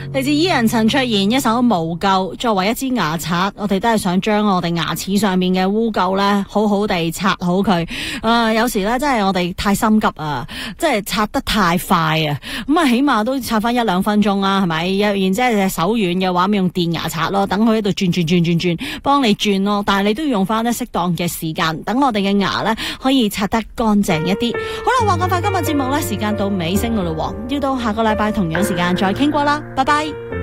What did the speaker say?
嚟自伊人陳卓賢一首無垢，作為一支牙刷，我哋都係想將我哋牙齒上面嘅污垢咧，好好地刷好佢。有時咧真係我哋太心急啊，即係刷得太快啊，咁啊起碼都刷翻1-2分鐘啦，係咪？然之後隻手軟嘅話，咪用電牙刷咯，等佢喺度轉，幫你轉咯。但係你都要用翻咧適當嘅時間，等我哋嘅牙咧可以刷得乾淨一啲。好啦，話咁快，今日節目咧時間到尾聲噶咯，要到下個禮拜同樣時間再傾過啦，拜拜。